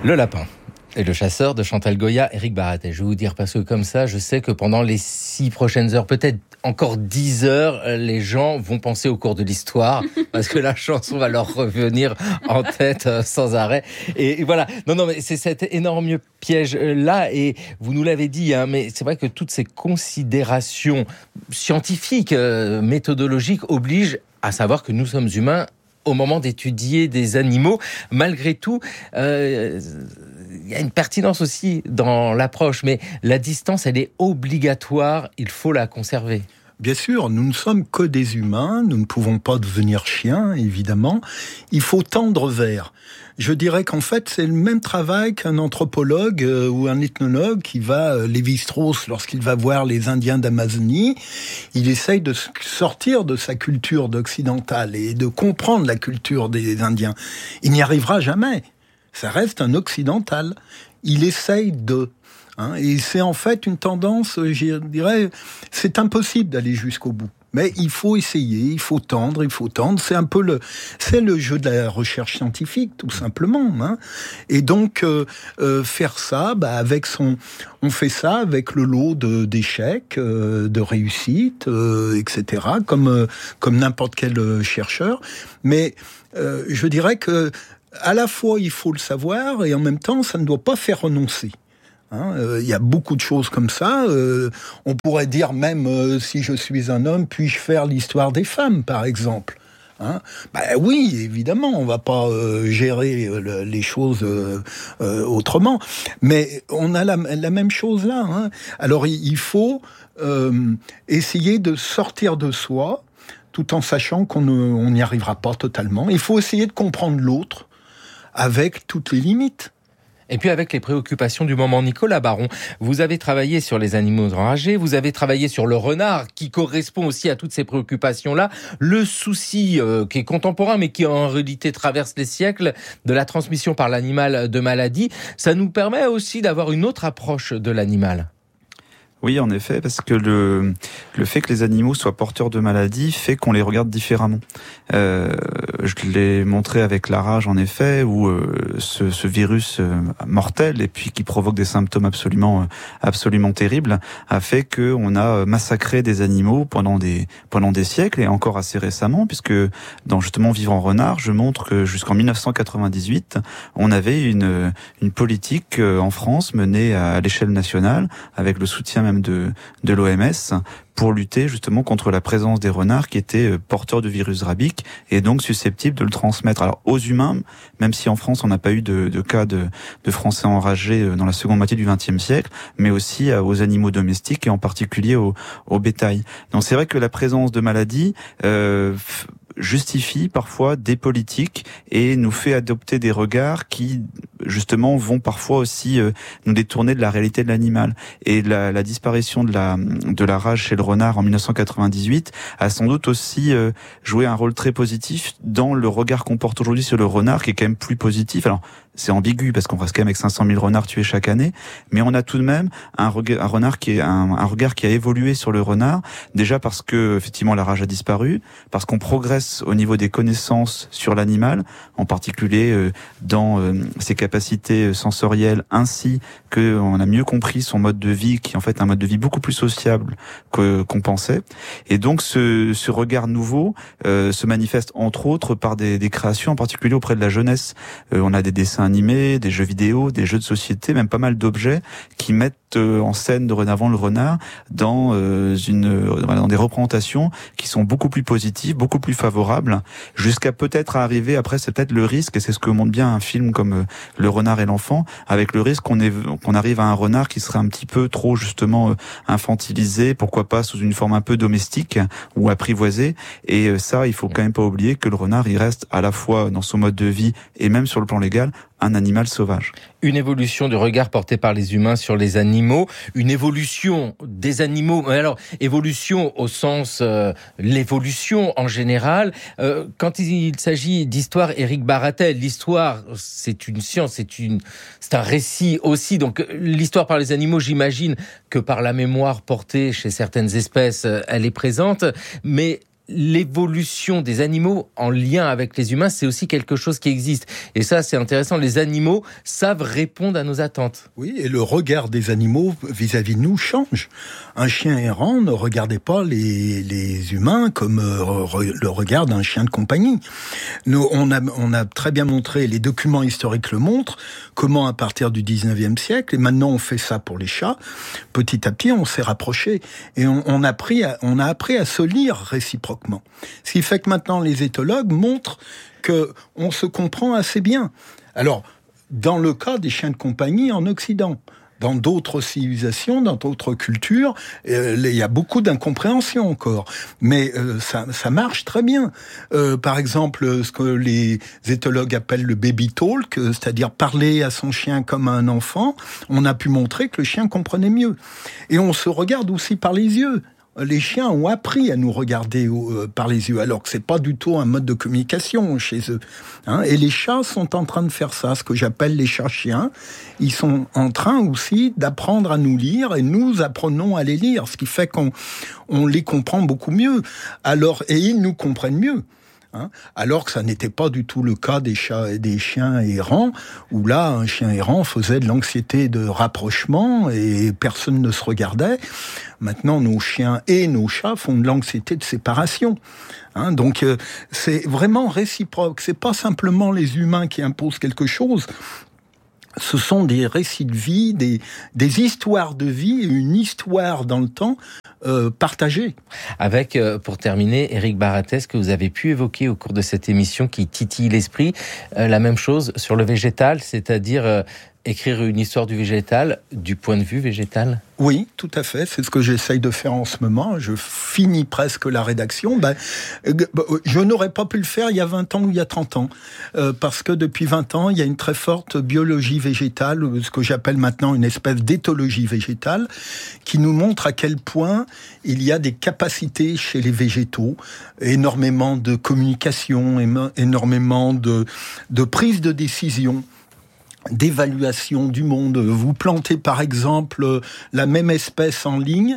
Le lapin et le chasseur de Chantal Goya, Éric Baratet. Je vais vous dire, parce que comme ça, je sais que pendant les 6 prochaines heures, peut-être encore 10 heures, les gens vont penser au cours de l'histoire, parce que la chanson va leur revenir en tête sans arrêt. Et voilà. Non, mais c'est cet énorme piège-là, et vous nous l'avez dit, mais c'est vrai que toutes ces considérations scientifiques, méthodologiques, obligent à savoir que nous sommes humains au moment d'étudier des animaux. Malgré tout, il y a une pertinence aussi dans l'approche, mais la distance, elle est obligatoire, il faut la conserver. Bien sûr, nous ne sommes que des humains, nous ne pouvons pas devenir chiens, évidemment. Il faut tendre vers. Je dirais qu'en fait, c'est le même travail qu'un anthropologue ou un ethnologue qui va, Lévi-Strauss, lorsqu'il va voir les Indiens d'Amazonie, il essaye de sortir de sa culture occidentale et de comprendre la culture des Indiens. Il n'y arrivera jamais. Ça reste un occidental. Il essaye de... et c'est en fait une tendance, je dirais, c'est impossible d'aller jusqu'au bout. Mais il faut essayer, il faut tendre. C'est un peu c'est le jeu de la recherche scientifique, tout simplement. Et donc, faire ça, on fait ça avec le lot d'échecs, de réussites, etc., comme n'importe quel chercheur. Mais, je dirais que, à la fois, il faut le savoir, et en même temps, ça ne doit pas faire renoncer. Il y a beaucoup de choses comme ça. On pourrait dire même, si je suis un homme, puis-je faire l'histoire des femmes, par exemple. Oui, évidemment, on va pas gérer les choses autrement. Mais on a la même chose là. Alors, il faut essayer de sortir de soi, tout en sachant qu'on n'y arrivera pas totalement. Il faut essayer de comprendre l'autre avec toutes les limites. Et puis avec les préoccupations du moment, Nicolas Baron, vous avez travaillé sur les animaux enragés, vous avez travaillé sur le renard, qui correspond aussi à toutes ces préoccupations-là. Le souci qui est contemporain, mais qui en réalité traverse les siècles, de la transmission par l'animal de maladies, ça nous permet aussi d'avoir une autre approche de l'animal. Oui, en effet, parce que le fait que les animaux soient porteurs de maladies fait qu'on les regarde différemment. Je l'ai montré avec la rage, en effet, où ce virus mortel et puis qui provoque des symptômes absolument terribles a fait que on a massacré des animaux pendant des siècles et encore assez récemment, puisque dans justement Vivre en renard, je montre que jusqu'en 1998, on avait une politique en France menée à l'échelle nationale avec le soutien même de l'OMS pour lutter justement contre la présence des renards qui étaient porteurs de virus rabique et donc susceptibles de le transmettre. Alors aux humains, même si en France on n'a pas eu de cas de Français enragés dans la seconde moitié du XXe siècle, mais aussi aux animaux domestiques et en particulier au bétail. Donc c'est vrai que la présence de maladies justifie parfois des politiques et nous fait adopter des regards qui justement vont parfois aussi nous détourner de la réalité de l'animal. Et la disparition de la rage chez le renard en 1998 a sans doute aussi joué un rôle très positif dans le regard qu'on porte aujourd'hui sur le renard, qui est quand même plus positif. Alors c'est ambigu parce qu'on reste quand même avec 500 000 renards tués chaque année, mais on a tout de même un regard qui est un regard qui a évolué sur le renard, déjà parce que effectivement la rage a disparu, parce qu'on progresse au niveau des connaissances sur l'animal, en particulier dans ses capacités sensorielles, ainsi que on a mieux compris son mode de vie, qui est en fait un mode de vie beaucoup plus sociable qu'on pensait. Et donc ce regard nouveau se manifeste entre autres par des créations, en particulier auprès de la jeunesse. On a des dessins animés, des jeux vidéo, des jeux de société, même pas mal d'objets qui mettent en scène dorénavant le renard dans des représentations qui sont beaucoup plus positives, beaucoup plus favorables, jusqu'à peut-être arriver, après c'est peut-être le risque, et c'est ce que montre bien un film comme Le renard et l'enfant, avec le risque qu'on arrive à un renard qui serait un petit peu trop justement infantilisé, pourquoi pas sous une forme un peu domestique ou apprivoisée. Et ça, il faut quand même pas oublier que le renard, il reste à la fois dans son mode de vie et même sur le plan légal un animal sauvage. Une évolution du regard porté par les humains sur les animaux, une évolution des animaux, alors évolution au sens l'évolution en général. Quand il s'agit d'histoire, Éric Baratet, l'histoire c'est une science, c'est un récit aussi. Donc l'histoire par les animaux, j'imagine que par la mémoire portée chez certaines espèces, elle est présente, mais l'évolution des animaux en lien avec les humains, c'est aussi quelque chose qui existe. Et ça, c'est intéressant. Les animaux savent répondre à nos attentes. Oui, et le regard des animaux vis-à-vis de nous change. Un chien errant ne regardait pas les humains comme le regard d'un chien de compagnie. Nous, on a très bien montré, les documents historiques le montrent, comment à partir du 19e siècle, et maintenant on fait ça pour les chats, petit à petit on s'est rapprochés et on a appris à se lire réciproquement. Ce qui fait que maintenant les éthologues montrent qu'on se comprend assez bien. Alors, dans le cas des chiens de compagnie en Occident, dans d'autres civilisations, dans d'autres cultures, il y a beaucoup d'incompréhension encore. Mais ça marche très bien. Par exemple, ce que les éthologues appellent le baby talk, c'est-à-dire parler à son chien comme à un enfant, on a pu montrer que le chien comprenait mieux. Et on se regarde aussi par les yeux. Les chiens ont appris à nous regarder par les yeux, alors que c'est pas du tout un mode de communication chez eux. Et les chats sont en train de faire ça, ce que j'appelle les chats-chiens. Ils sont en train aussi d'apprendre à nous lire et nous apprenons à les lire, ce qui fait qu'on les comprend beaucoup mieux. Et ils nous comprennent mieux. Alors que ça n'était pas du tout le cas des chats et des chiens errants, où là, un chien errant faisait de l'anxiété de rapprochement et personne ne se regardait. Maintenant, nos chiens et nos chats font de l'anxiété de séparation. Donc, c'est vraiment réciproque. C'est pas simplement les humains qui imposent quelque chose. Ce sont des récits de vie, des histoires de vie, une histoire dans le temps partagée. Avec, pour terminer, Éric Barattès, que vous avez pu évoquer au cours de cette émission qui titille l'esprit, la même chose sur le végétal, c'est-à-dire écrire une histoire du végétal du point de vue végétal. Oui, tout à fait. C'est ce que j'essaye de faire en ce moment. Je finis presque la rédaction. Je n'aurais pas pu le faire il y a 20 ans ou il y a 30 ans. Parce que depuis 20 ans, il y a une très forte biologie végétale, ce que j'appelle maintenant une espèce d'éthologie végétale, qui nous montre à quel point il y a des capacités chez les végétaux, énormément de communication, énormément de prise de décision, d'évaluation du monde. Vous plantez par exemple la même espèce en ligne,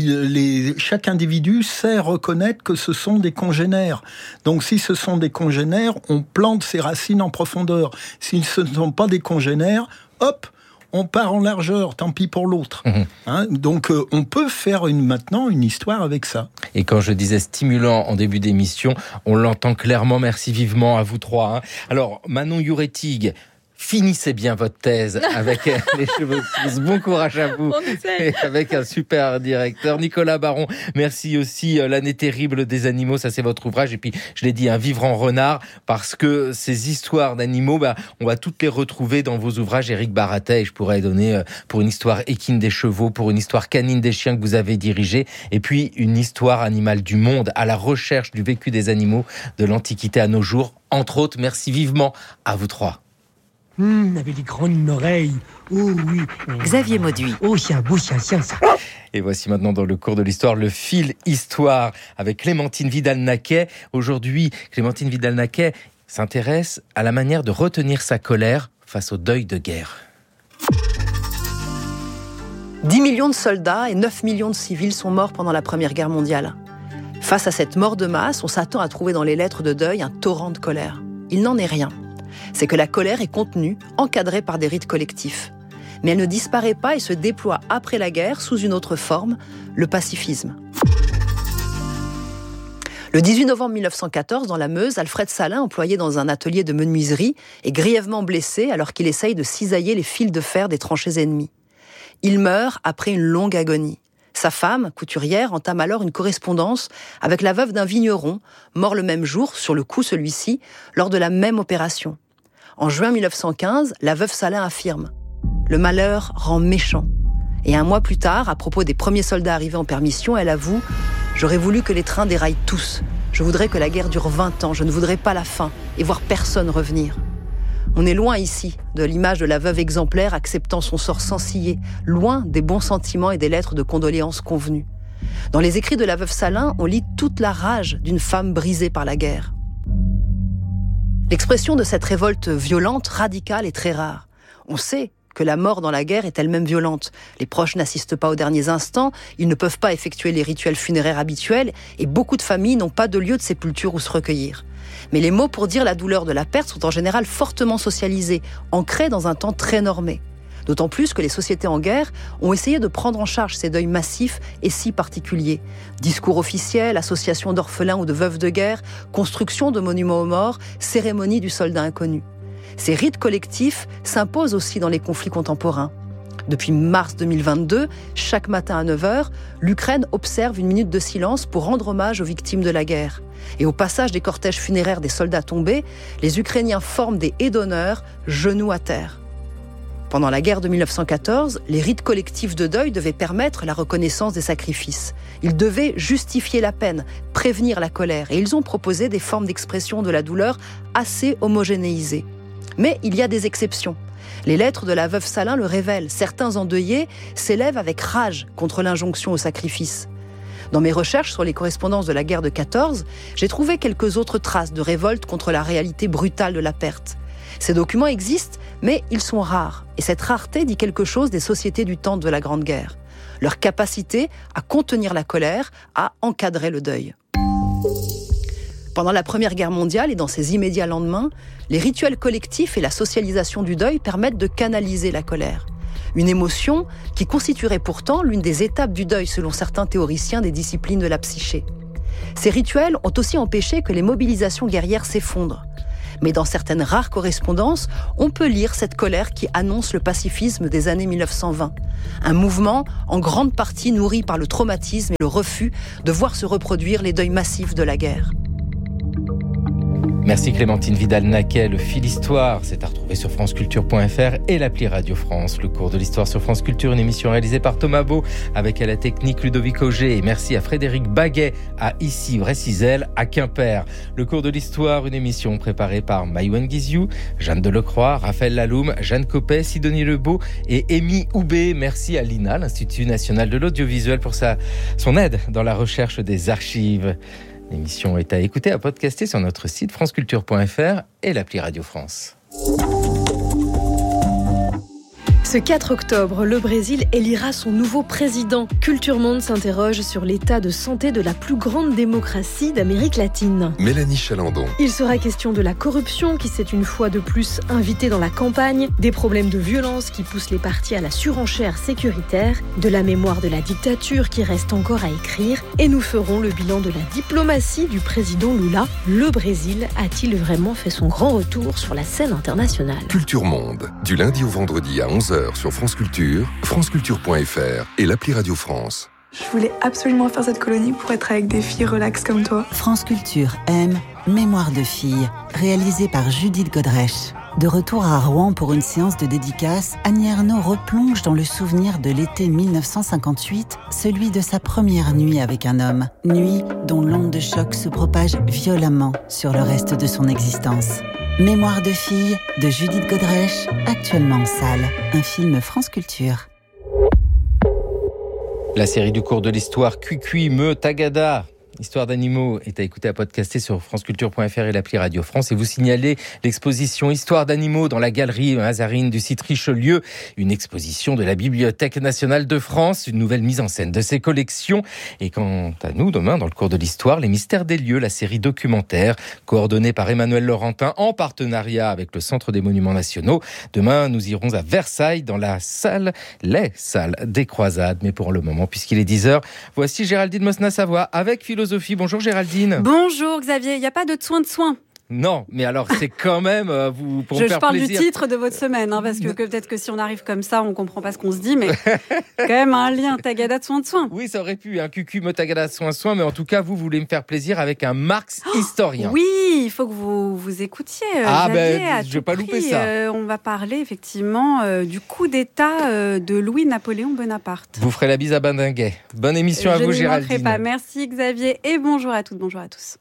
chaque individu sait reconnaître que ce sont des congénères. Donc si ce sont des congénères, on plante ses racines en profondeur. Si ce ne sont pas des congénères, hop, on part en largeur, tant pis pour l'autre. Donc on peut faire maintenant une histoire avec ça. Et quand je disais stimulant en début d'émission, on l'entend clairement. Merci vivement à vous trois. Alors Manon Youretig, finissez bien votre thèse avec les cheveux pouces. Bon courage à vous. Et avec un super directeur. Nicolas Baron, merci aussi. L'année terrible des animaux, ça c'est votre ouvrage. Et puis, je l'ai dit, un vivre en renard, parce que ces histoires d'animaux, on va toutes les retrouver dans vos ouvrages. Éric Barattès, je pourrais donner pour une histoire équine des chevaux, pour une histoire canine des chiens que vous avez dirigée, et puis une histoire animale du monde, à la recherche du vécu des animaux de l'Antiquité à nos jours. Entre autres, merci vivement à vous trois. Avec les grandes oreilles. Oh oui. Xavier Mauduit. Oh, c'est un beau chien, ça. Et voici maintenant dans le cours de l'histoire, le fil histoire avec Clémentine Vidal-Naquet. Aujourd'hui, Clémentine Vidal-Naquet s'intéresse à la manière de retenir sa colère face au deuil de guerre. 10 millions de soldats et 9 millions de civils sont morts pendant la Première Guerre mondiale. Face à cette mort de masse, on s'attend à trouver dans les lettres de deuil un torrent de colère. Il n'en est rien. C'est que la colère est contenue, encadrée par des rites collectifs. Mais elle ne disparaît pas et se déploie après la guerre sous une autre forme, le pacifisme. Le 18 novembre 1914, dans la Meuse, Alfred Salin, employé dans un atelier de menuiserie, est grièvement blessé alors qu'il essaye de cisailler les fils de fer des tranchées ennemies. Il meurt après une longue agonie. Sa femme, couturière, entame alors une correspondance avec la veuve d'un vigneron, mort le même jour, sur le coup celui-ci, lors de la même opération. En juin 1915, la veuve Salin affirme « Le malheur rend méchant ». Et un mois plus tard, à propos des premiers soldats arrivés en permission, elle avoue « J'aurais voulu que les trains déraillent tous. Je voudrais que la guerre dure 20 ans. Je ne voudrais pas la fin et voir personne revenir. » On est loin ici de l'image de la veuve exemplaire acceptant son sort sans ciller, loin des bons sentiments et des lettres de condoléances convenues. Dans les écrits de la veuve Salin, on lit toute la rage d'une femme brisée par la guerre. L'expression de cette révolte violente, radicale, est très rare. On sait que la mort dans la guerre est elle-même violente. Les proches n'assistent pas aux derniers instants, ils ne peuvent pas effectuer les rituels funéraires habituels et beaucoup de familles n'ont pas de lieu de sépulture où se recueillir. Mais les mots pour dire la douleur de la perte sont en général fortement socialisés, ancrés dans un temps très normé. D'autant plus que les sociétés en guerre ont essayé de prendre en charge ces deuils massifs et si particuliers. Discours officiels, associations d'orphelins ou de veuves de guerre, construction de monuments aux morts, cérémonie du soldat inconnu. Ces rites collectifs s'imposent aussi dans les conflits contemporains. Depuis mars 2022, chaque matin à 9h, l'Ukraine observe une minute de silence pour rendre hommage aux victimes de la guerre. Et au passage des cortèges funéraires des soldats tombés, les Ukrainiens forment des haies d'honneur, genoux à terre. Pendant la guerre de 1914, les rites collectifs de deuil devaient permettre la reconnaissance des sacrifices. Ils devaient justifier la peine, prévenir la colère, et ils ont proposé des formes d'expression de la douleur assez homogénéisées. Mais il y a des exceptions. Les lettres de la veuve Salin le révèlent. Certains endeuillés s'élèvent avec rage contre l'injonction au sacrifice. Dans mes recherches sur les correspondances de la guerre de 14, j'ai trouvé quelques autres traces de révolte contre la réalité brutale de la perte. Ces documents existent, mais ils sont rares. Et cette rareté dit quelque chose des sociétés du temps de la Grande Guerre. Leur capacité à contenir la colère, à encadrer le deuil. Pendant la Première Guerre mondiale et dans ses immédiats lendemains, les rituels collectifs et la socialisation du deuil permettent de canaliser la colère. Une émotion qui constituerait pourtant l'une des étapes du deuil selon certains théoriciens des disciplines de la psyché. Ces rituels ont aussi empêché que les mobilisations guerrières s'effondrent. Mais dans certaines rares correspondances, on peut lire cette colère qui annonce le pacifisme des années 1920. Un mouvement en grande partie nourri par le traumatisme et le refus de voir se reproduire les deuils massifs de la guerre. Merci Clémentine Vidal-Naquet. Le fil Histoire, c'est à retrouver sur franceculture.fr et l'appli Radio France. Le cours de l'Histoire sur France Culture, une émission réalisée par Thomas Beau avec à la technique Ludovic Auger. Et merci à Frédéric Baguet à Issy-Vressizel à Quimper. Le cours de l'Histoire, une émission préparée par Maïwen Guiziou, Jeanne Delecroix, Raphaël Laloum, Jeanne Copet, Sidonie Lebeau et Amy Houbé. Merci à l'INA, l'Institut National de l'Audiovisuel, pour son aide dans la recherche des archives. L'émission est à écouter, à podcaster sur notre site franceculture.fr et l'appli Radio France. Ce 4 octobre, le Brésil élira son nouveau président. Culture Monde s'interroge sur l'état de santé de la plus grande démocratie d'Amérique latine. Mélanie Chalandon. Il sera question de la corruption qui s'est une fois de plus invitée dans la campagne, des problèmes de violence qui poussent les partis à la surenchère sécuritaire, de la mémoire de la dictature qui reste encore à écrire, et nous ferons le bilan de la diplomatie du président Lula. Le Brésil a-t-il vraiment fait son grand retour sur la scène internationale ? Culture Monde, du lundi au vendredi à 11h sur France Culture, franceculture.fr et l'appli Radio France. Je voulais absolument faire cette colonie pour être avec des filles relax comme toi. France Culture aime Mémoire de filles, réalisée par Judith Godrèche. De retour à Rouen pour une séance de dédicace, Annie Ernaux replonge dans le souvenir de l'été 1958, celui de sa première nuit avec un homme. Nuit dont l'onde de choc se propage violemment sur le reste de son existence. Mémoire de filles de Judith Godrèche, actuellement en salle. Un film France Culture. La série du cours de l'Histoire Cuicui Me Tagada. Histoire d'animaux est à écouter, à podcaster sur franceculture.fr et l'appli Radio France. Et vous signalez l'exposition Histoire d'animaux dans la galerie Mazarine du site Richelieu. Une exposition de la Bibliothèque nationale de France, une nouvelle mise en scène de ses collections. Et quant à nous, demain, dans le cours de l'Histoire, Les Mystères des lieux, la série documentaire coordonnée par Emmanuel Laurentin en partenariat avec le Centre des Monuments Nationaux. Demain, nous irons à Versailles dans les salles des Croisades. Mais pour le moment, puisqu'il est 10h, voici Géraldine Mosna-Savoie avec Philosophie. Bonjour Géraldine. Bonjour Xavier, il n'y a pas de soin. Non, mais alors c'est quand même vous pour me faire plaisir. Je parle du titre de votre semaine, parce que peut-être que si on arrive comme ça, on comprend pas ce qu'on se dit, mais quand même un lien Tagada de soin. Oui, ça aurait pu, un cucu me Tagada de soin, mais en tout cas, vous voulez me faire plaisir avec un Marx historien. Oui, il faut que vous écoutiez. Xavier, je vais pas louper ça. On va parler effectivement du coup d'État de Louis-Napoléon Bonaparte. Vous ferez la bise à Bandinguet. Bonne émission à vous, Géraldine. Je ne manquerai pas. Merci Xavier et bonjour à toutes, bonjour à tous.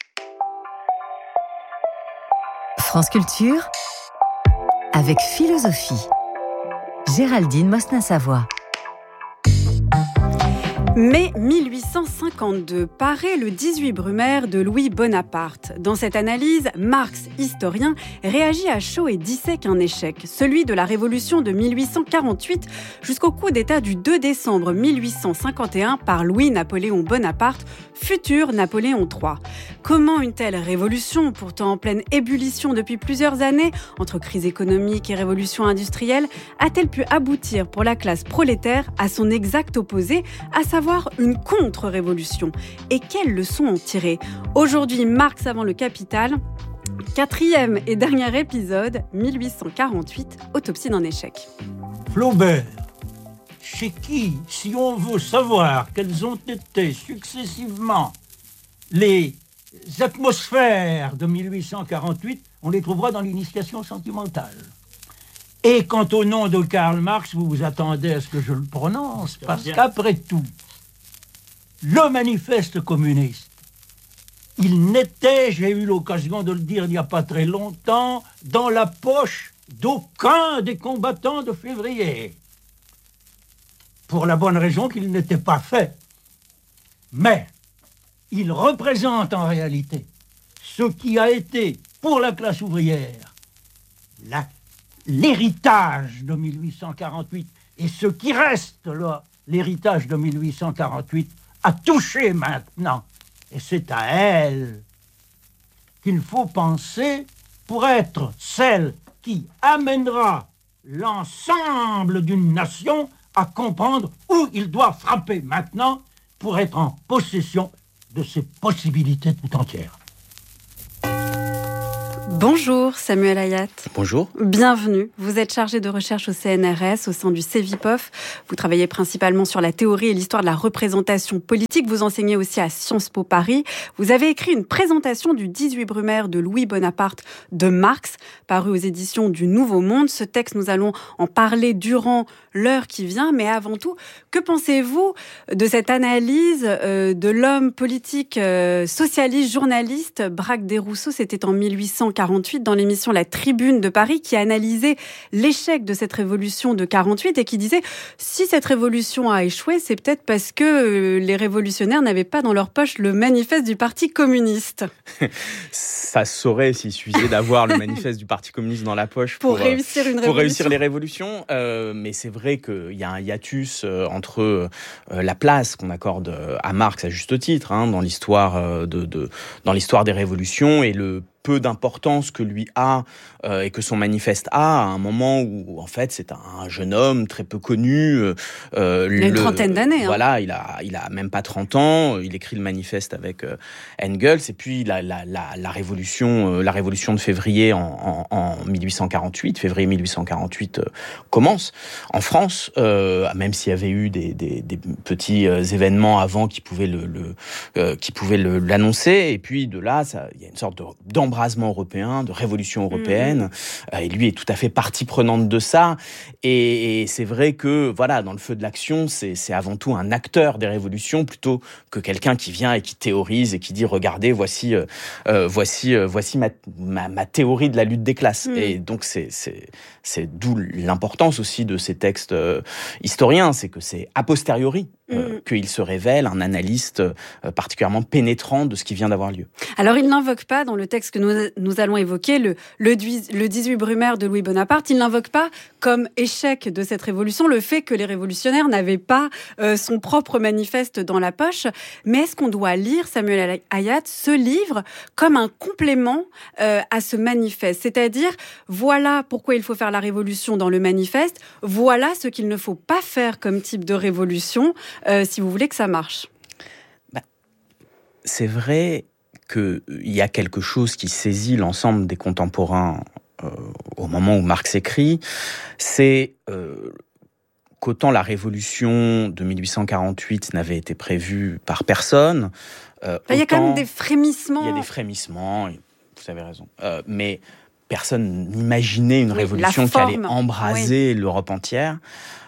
France Culture avec Philosophie. Géraldine Mosna-Savoie. Mai 1852 paraît le 18 Brumaire de Louis Bonaparte. Dans cette analyse, Marx, historien, réagit à chaud et dissèque un échec, celui de la révolution de 1848 jusqu'au coup d'État du 2 décembre 1851 par Louis-Napoléon Bonaparte, futur Napoléon III. Comment une telle révolution, pourtant en pleine ébullition depuis plusieurs années, entre crise économique et révolution industrielle, a-t-elle pu aboutir pour la classe prolétaire à son exact opposé, à savoir une contre-révolution? Et quelles leçons en tirer? Aujourd'hui, Marx avant le Capital, 4e et dernier épisode, 1848, autopsie d'un échec. Flaubert, chez qui, si on veut savoir quelles ont été successivement les atmosphères de 1848, on les trouvera dans l'initiation sentimentale. Et quant au nom de Karl Marx, vous vous attendez à ce que je le prononce, parce qu'après tout, le manifeste communiste, il n'était, j'ai eu l'occasion de le dire il n'y a pas très longtemps, dans la poche d'aucun des combattants de février. Pour la bonne raison qu'il n'était pas fait. Mais il représente en réalité ce qui a été, pour la classe ouvrière, l'héritage de 1848 et ce qui reste là, l'héritage de 1848, a touché maintenant. Et c'est à elle qu'il faut penser pour être celle qui amènera l'ensemble d'une nation à comprendre où il doit frapper maintenant pour être en possession de ses possibilités tout entières. Bonjour Samuel Hayat. Bonjour. Bienvenue. Vous êtes chargé de recherche au CNRS, au sein du CEVIPOF. Vous travaillez principalement sur la théorie et l'histoire de la représentation politique. Vous enseignez aussi à Sciences Po Paris. Vous avez écrit une présentation du 18 Brumaire de Louis Bonaparte de Marx, paru aux éditions du Nouveau Monde. Ce texte, nous allons en parler durant l'heure qui vient. Mais avant tout, que pensez-vous de cette analyse de l'homme politique socialiste, journaliste, Braque Desrousseaux? C'était en 1848 dans l'émission La Tribune de Paris, qui analysait l'échec de cette révolution de 48 et qui disait si cette révolution a échoué, c'est peut-être parce que les révolutionnaires n'avaient pas dans leur poche le manifeste du Parti communiste. Ça saurait s'il suffisait d'avoir le manifeste du Parti communiste dans la poche pour réussir une révolution. Pour réussir les révolutions, mais c'est vrai qu'il y a un hiatus entre la place qu'on accorde à Marx à juste titre dans l'histoire dans l'histoire des révolutions et le peu d'importance que lui a et que son manifeste a à un moment où en fait c'est un jeune homme très peu connu. Il a une trentaine d'années. Voilà, il a même pas 30 ans. Il écrit le manifeste avec Engels et puis la révolution de février en 1848, février 1848 commence en France, même s'il y avait eu des petits événements avant qui pouvaient l'annoncer. Et puis de là, il y a une sorte d'embrasement européen, de révolution européenne, et lui est tout à fait partie prenante de ça, et c'est vrai que voilà, dans le feu de l'action, c'est avant tout un acteur des révolutions plutôt que quelqu'un qui vient et qui théorise et qui dit regardez, voici ma théorie de la lutte des classes. Et donc c'est d'où l'importance aussi de ces textes historiens, c'est que c'est a posteriori qu'il se révèle un analyste particulièrement pénétrant de ce qui vient d'avoir lieu. Alors il n'invoque pas, dans le texte que nous allons évoquer, le 18 Brumaire de Louis Bonaparte, il n'invoque pas comme échec de cette révolution le fait que les révolutionnaires n'avaient pas son propre manifeste dans la poche. Mais est-ce qu'on doit lire, Samuel Hayat, ce livre comme un complément à ce manifeste? C'est-à-dire, voilà pourquoi il faut faire la révolution dans le manifeste, voilà ce qu'il ne faut pas faire comme type de révolution si vous voulez que ça marche. C'est vrai qu'il y a quelque chose qui saisit l'ensemble des contemporains au moment où Marx écrit, c'est qu'autant la révolution de 1848 n'avait été prévue par personne. Il y a quand même des frémissements. Il y a des frémissements, vous avez raison. Mais personne n'imaginait une révolution qui allait embraser l'Europe entière.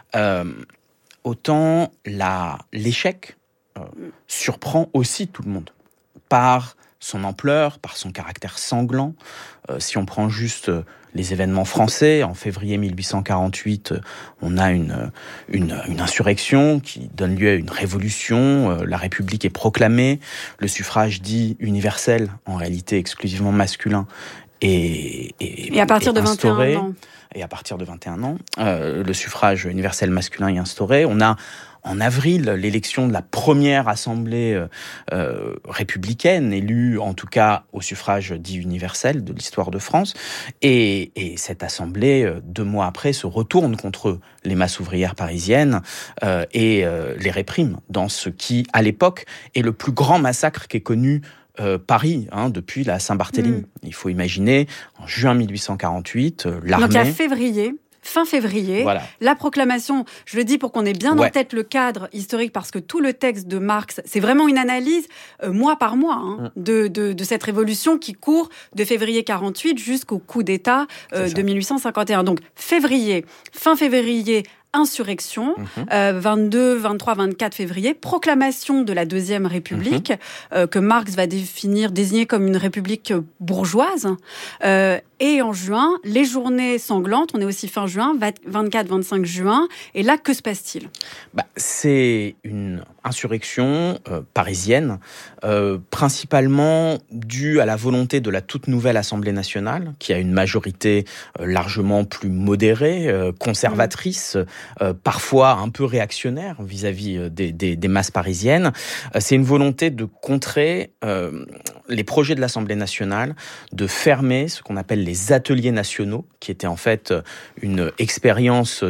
Autant l'échec surprend aussi tout le monde par son ampleur, par son caractère sanglant. Si on prend juste les événements français. En février 1848, on a une insurrection qui donne lieu à une révolution. La République est proclamée. Le suffrage dit universel, en réalité exclusivement masculin, et à partir de 21 ans. Et à partir de 21 ans, le suffrage universel masculin est instauré. On a en avril l'élection de la première assemblée républicaine, élue en tout cas au suffrage dit universel de l'histoire de France. Et cette assemblée, 2 mois après, se retourne contre les masses ouvrières parisiennes et les réprime dans ce qui, à l'époque, est le plus grand massacre qu'ait connu Paris, depuis la Saint-Barthélemy. Il faut imaginer, en juin 1848, l'armée... Donc à fin février, voilà. La proclamation, je le dis pour qu'on ait bien en tête le cadre historique, parce que tout le texte de Marx, c'est vraiment une analyse mois par mois de cette révolution qui court de février 48 jusqu'au coup d'État de 1851. Donc fin février, insurrection, 22, 23, 24 février, proclamation de la Deuxième République, que Marx va désigner comme une république bourgeoise. Et en juin, les journées sanglantes, on est aussi fin juin, 24-25 juin. Et là, que se passe-t-il ? C'est une insurrection parisienne, principalement due à la volonté de la toute nouvelle Assemblée nationale, qui a une majorité largement plus modérée, conservatrice, parfois un peu réactionnaire vis-à-vis des masses parisiennes. C'est une volonté de contrer les projets de l'Assemblée nationale, de fermer ce qu'on appelle les ateliers nationaux, qui étaient en fait une expérience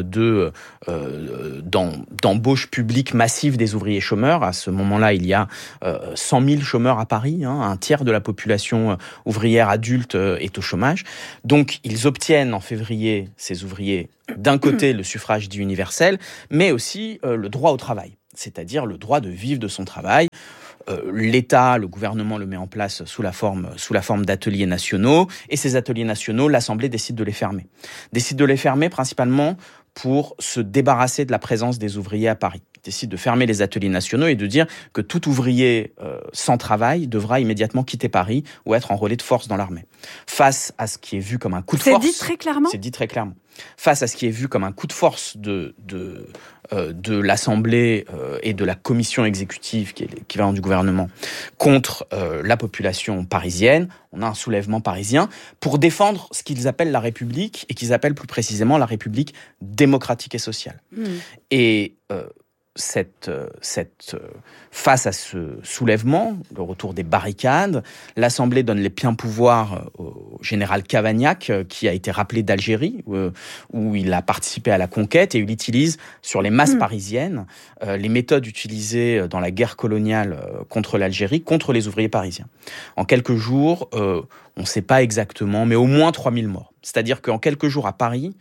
d'embauche publique massive des ouvriers chômeurs. À ce moment-là, il y a 100 000 chômeurs à Paris, un tiers de la population ouvrière adulte est au chômage. Donc, ils obtiennent en février, ces ouvriers, d'un côté le suffrage dit universel, mais aussi le droit au travail, c'est-à-dire le droit de vivre de son travail. L'État, le gouvernement le met en place sous la forme d'ateliers nationaux, et ces ateliers nationaux, l'Assemblée décide de les fermer. Décide de les fermer principalement pour se débarrasser de la présence des ouvriers à Paris. Décide de fermer les ateliers nationaux et de dire que tout ouvrier sans travail devra immédiatement quitter Paris ou être enrôlé de force dans l'armée. Face à ce qui est vu comme un coup de force... C'est dit très clairement. Face à ce qui est vu comme un coup de force de l'Assemblée et de la commission exécutive, qui est l'équivalent du gouvernement, contre la population parisienne, on a un soulèvement parisien pour défendre ce qu'ils appellent la République, et qu'ils appellent plus précisément la République démocratique et sociale. Et face à ce soulèvement, le retour des barricades, l'Assemblée donne les pleins pouvoirs au général Cavaignac, qui a été rappelé d'Algérie, où il a participé à la conquête, et il utilise sur les masses parisiennes les méthodes utilisées dans la guerre coloniale contre l'Algérie, contre les ouvriers parisiens. En quelques jours, on ne sait pas exactement, mais au moins 3000 morts. C'est-à-dire qu'en quelques jours à Paris,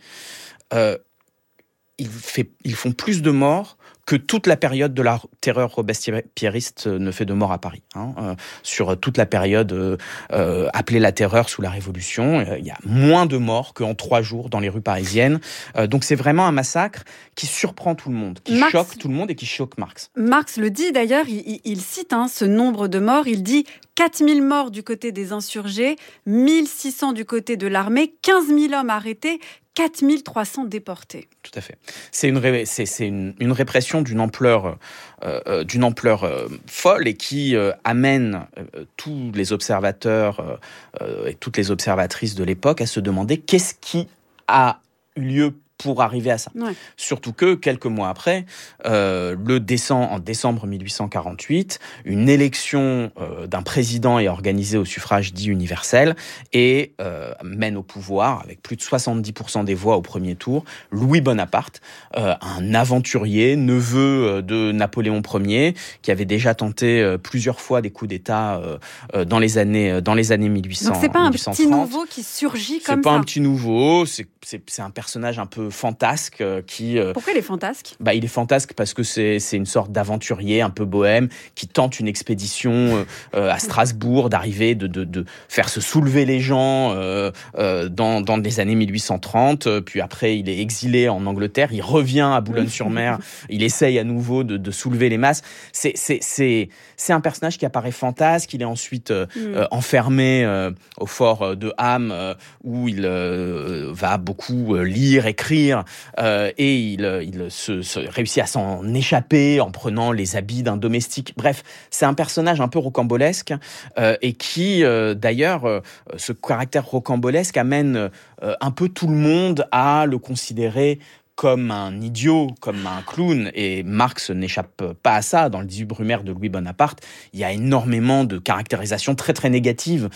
ils font plus de morts que toute la période de la terreur robespierriste ne fait de morts à Paris. Sur toute la période appelée la terreur sous la Révolution, il y a moins de morts qu'en 3 jours dans les rues parisiennes. Donc c'est vraiment un massacre qui surprend tout le monde, qui choque tout le monde et qui choque Marx. Marx le dit d'ailleurs, il cite ce nombre de morts, il dit 4000 morts du côté des insurgés, 1600 du côté de l'armée, 15 000 hommes arrêtés, 4300 déportés. Tout à fait. C'est une répression d'une ampleur folle, et qui amène tous les observateurs et toutes les observatrices de l'époque à se demander qu'est-ce qui a eu lieu pour arriver à ça. Ouais. Surtout que, quelques mois après, en décembre 1848, une élection d'un président est organisée au suffrage dit universel et mène au pouvoir, avec plus de 70% des voix au premier tour, Louis Bonaparte, un aventurier, neveu de Napoléon Ier, qui avait déjà tenté plusieurs fois des coups d'État dans les années 1800. Donc c'est pas un petit nouveau qui surgit comme ça. C'est pas un petit nouveau, c'est un personnage un peu peu fantasque. Pourquoi il est fantasque ? Il est fantasque parce que c'est une sorte d'aventurier un peu bohème qui tente une expédition à Strasbourg, d'arriver, de faire se soulever les gens dans les années 1830. Puis après, il est exilé en Angleterre, il revient à Boulogne-sur-Mer, il essaye à nouveau de soulever les masses. C'est un personnage qui apparaît fantasque. Il est ensuite enfermé au fort de Ham, où il va beaucoup lire, écrire, et il se réussit à s'en échapper en prenant les habits d'un domestique. Bref, c'est un personnage un peu rocambolesque, et qui, d'ailleurs, ce caractère rocambolesque amène un peu tout le monde à le considérer comme un idiot, comme un clown, et Marx n'échappe pas à ça. Dans le 18 Brumaire de Louis Bonaparte, il y a énormément de caractérisations très très négatives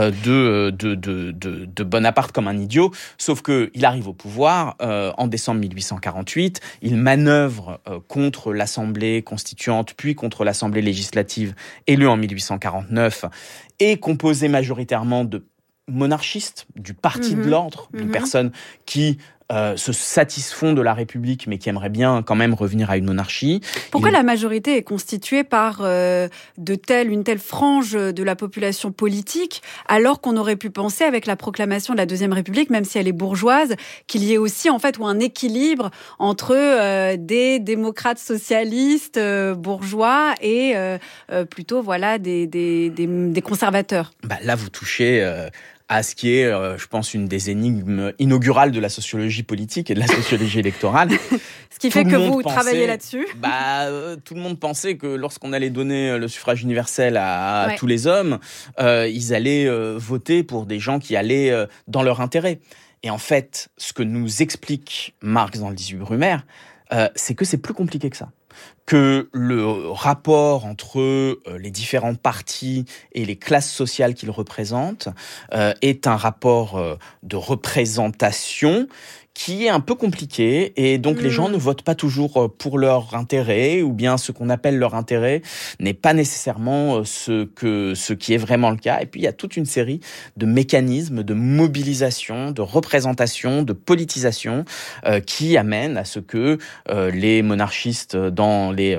de Bonaparte comme un idiot, sauf qu'il arrive au pouvoir en décembre 1848, il manœuvre contre l'Assemblée constituante, puis contre l'Assemblée législative élue en 1849, et composée majoritairement de monarchistes, du parti de l'ordre, de personnes qui se satisfont de la République, mais qui aimeraient bien quand même revenir à une monarchie. Pourquoi la majorité est constituée par une telle frange de la population politique, alors qu'on aurait pu penser, avec la proclamation de la Deuxième République, même si elle est bourgeoise, qu'il y ait aussi en fait un équilibre entre des démocrates socialistes bourgeois et plutôt des conservateurs. Là, vous touchez à ce qui est, je pense, une des énigmes inaugurales de la sociologie politique et de la sociologie électorale. Ce qui fait que vous travaillez là-dessus. Tout le monde pensait que lorsqu'on allait donner le suffrage universel à tous les hommes, ils allaient voter pour des gens qui allaient dans leur intérêt. Et en fait, ce que nous explique Marx dans le 18 Brumaire, c'est que c'est plus compliqué que ça. Que le rapport entre les différents partis et les classes sociales qu'ils représentent est un rapport de représentation qui est un peu compliqué, et donc les gens ne votent pas toujours pour leur intérêt, ou bien ce qu'on appelle leur intérêt n'est pas nécessairement ce qui est vraiment le cas. Et puis il y a toute une série de mécanismes de mobilisation, de représentation, de politisation qui amènent à ce que les monarchistes dans les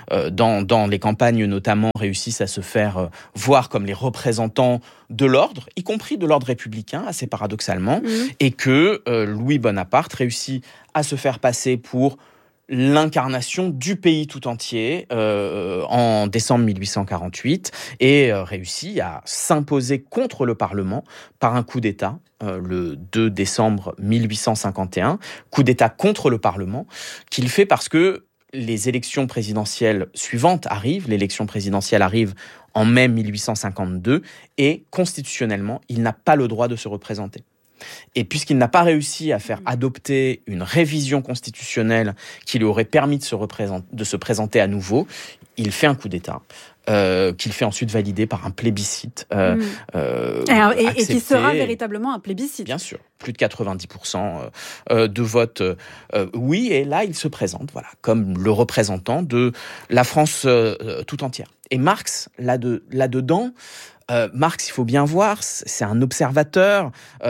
campagnes notamment réussissent à se faire voir comme les représentants de l'ordre, y compris de l'ordre républicain, assez paradoxalement, et que Louis Bonaparte réussit à se faire passer pour l'incarnation du pays tout entier en décembre 1848, et réussit à s'imposer contre le Parlement par un coup d'État le 2 décembre 1851, coup d'État contre le Parlement, qu'il fait parce que les élections présidentielles suivantes arrivent. L'élection présidentielle arrive en mai 1852 et constitutionnellement, il n'a pas le droit de se représenter. Et puisqu'il n'a pas réussi à faire adopter une révision constitutionnelle qui lui aurait permis de se présenter à nouveau, il fait un coup d'État. Qu'il fait ensuite valider par un plébiscite. Et qui sera véritablement un plébiscite. Bien sûr, plus de 90% de vote oui, et là il se présente comme le représentant de la France tout entière. Et Marx, là-dedans, Marx, il faut bien voir, c'est un observateur,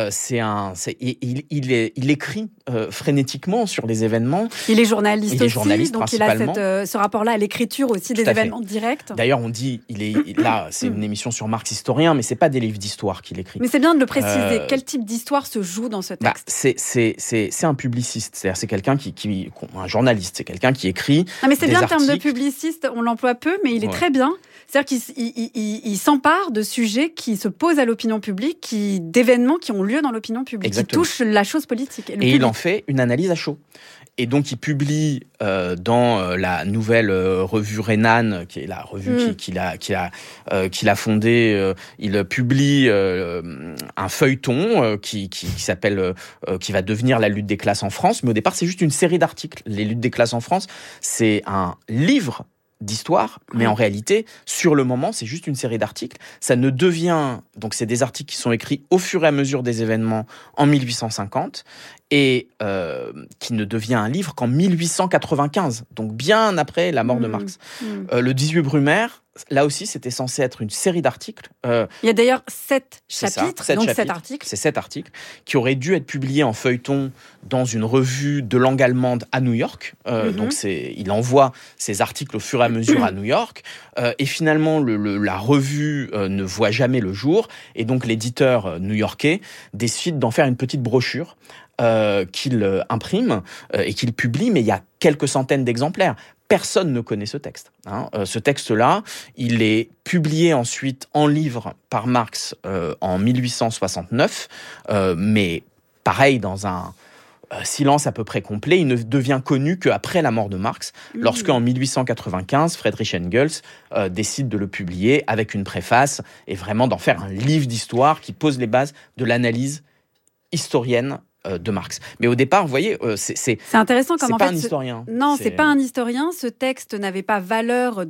il écrit frénétiquement sur les événements. Il est journaliste aussi, donc il a ce rapport-là à l'écriture aussi des événements directs. D'ailleurs, on dit, là, c'est une émission sur Marx historien, mais c'est pas des livres d'histoire qu'il écrit. Mais c'est bien de le préciser. Quel type d'histoire se joue dans ce texte ? C'est un publiciste, c'est-à-dire c'est quelqu'un un journaliste, c'est quelqu'un qui écrit. Mais c'est bien le terme de publiciste, on l'emploie peu, mais il est très bien. C'est-à-dire qu'il s'empare de sujets qui se posent à l'opinion publique, d'événements qui ont lieu dans l'opinion publique, Exactement. Qui touchent la chose politique. Et il en fait une analyse à chaud. Et donc, il publie dans la nouvelle revue Renan, qui est la revue qu'il a fondée, il publie un feuilleton qui s'appelle, qui va devenir La lutte des classes en France. Mais au départ, c'est juste une série d'articles. Les luttes des classes en France, c'est un livre d'histoire, mais en réalité, sur le moment, c'est juste une série d'articles. Ça ne devient... Donc, c'est des articles qui sont écrits au fur et à mesure des événements en 1850, et qui ne devient un livre qu'en 1895, donc bien après la mort de Marx. Le 18 Brumaire, là aussi, c'était censé être une série d'articles. Il y a d'ailleurs 7 chapitres, 7 articles. C'est 7 articles qui auraient dû être publiés en feuilleton dans une revue de langue allemande à New York. Donc, il envoie ces articles au fur et à mesure à New York. Et finalement, la revue ne voit jamais le jour. Et donc, l'éditeur new-yorkais décide d'en faire une petite brochure qu'il imprime et qu'il publie, mais il y a quelques centaines d'exemplaires. Personne ne connaît ce texte. Ce texte-là, il est publié ensuite en livre par Marx en 1869, mais pareil, dans un silence à peu près complet, il ne devient connu qu'après la mort de Marx, lorsque en 1895, Friedrich Engels décide de le publier avec une préface et vraiment d'en faire un livre d'histoire qui pose les bases de l'analyse historienne de Marx. Mais au départ, vous voyez, c'est intéressant comme c'est en pas fait, un historien. Non, c'est pas un historien. Ce texte n'avait pas valeur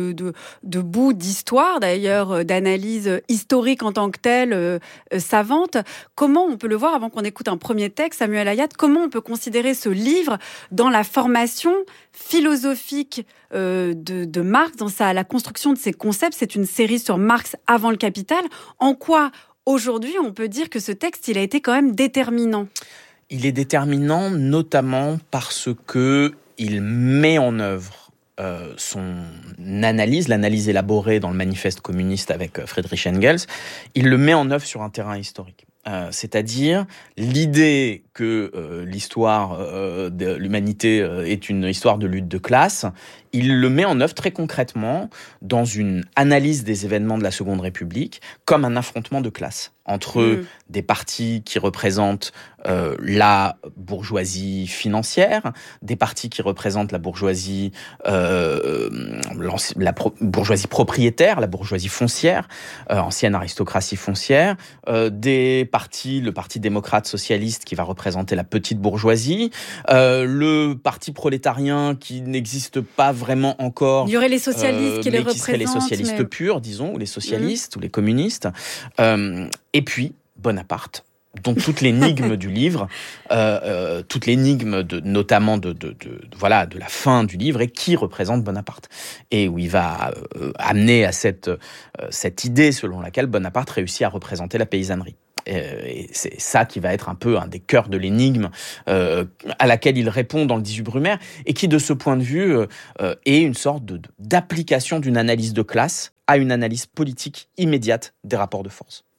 de bout d'histoire, d'ailleurs, d'analyse historique en tant que telle, savante. Comment on peut le voir, avant qu'on écoute un premier texte, Samuel Ayat, comment on peut considérer ce livre dans la formation philosophique de Marx, dans la construction de ses concepts? C'est une série sur Marx avant le Capital. En quoi aujourd'hui, on peut dire que ce texte, il a été quand même déterminant. Il est déterminant notamment parce que il met en œuvre son analyse, l'analyse élaborée dans le manifeste communiste avec Friedrich Engels, il le met en œuvre sur un terrain historique. C'est-à-dire l'idée que l'histoire de l'humanité est une histoire de lutte de classe, il le met en œuvre très concrètement dans une analyse des événements de la Seconde République comme un affrontement de classe entre des partis qui représentent la bourgeoisie financière, des partis qui représentent la bourgeoisie bourgeoisie propriétaire, la bourgeoisie foncière, ancienne aristocratie foncière, le parti démocrate socialiste qui va représenter la petite bourgeoisie, le parti prolétarien qui n'existe pas vraiment encore. Il y aurait les socialistes qui les représentent. Qui seraient les socialistes purs, disons, ou les socialistes, ou les communistes. Et puis, Bonaparte, dont toute l'énigme du livre, toute l'énigme notamment de la fin du livre, et qui représente Bonaparte. Et où il va amener à cette idée selon laquelle Bonaparte réussit à représenter la paysannerie. Et c'est ça qui va être un peu un des cœurs de l'énigme à laquelle il répond dans le 18 Brumaire, et qui, de ce point de vue, est une sorte d'application d'une analyse de classe à une analyse politique immédiate des rapports de force.